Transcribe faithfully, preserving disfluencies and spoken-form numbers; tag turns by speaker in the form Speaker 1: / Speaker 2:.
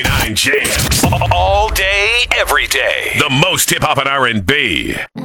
Speaker 1: Nine Jams. All day, every day. The most hip hop and R and B.